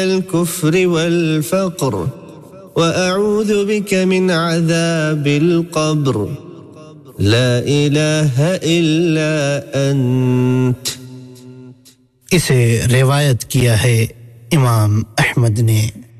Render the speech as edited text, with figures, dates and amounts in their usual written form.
الكفر والفقر وأعوذ بك من عذاب القبر لا إله إلا أنت. इसे रिवायत किया है इमाम अहमद ने.